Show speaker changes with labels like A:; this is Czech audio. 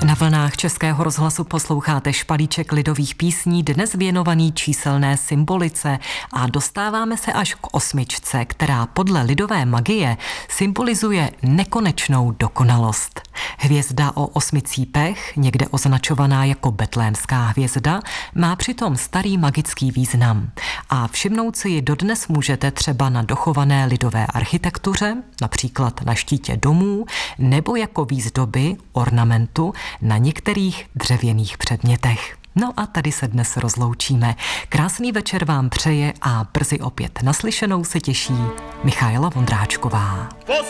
A: Na vlnách Českého rozhlasu posloucháte špalíček lidových písní, dnes věnovaný číselné symbolice, a dostáváme se až k 8, která podle lidové magie symbolizuje nekonečnou dokonalost. Hvězda o 8 cípech, někde označovaná jako betlémská hvězda, má přitom starý magický význam. A všimnout si ji dodnes můžete třeba na dochované lidové architektuře, například na štítě domů, nebo jako výzdoby, ornamentu na některých dřevěných předmětech. No a tady se dnes rozloučíme. Krásný večer vám přeje a brzy opět naslyšenou se těší Michaela Vondráčková.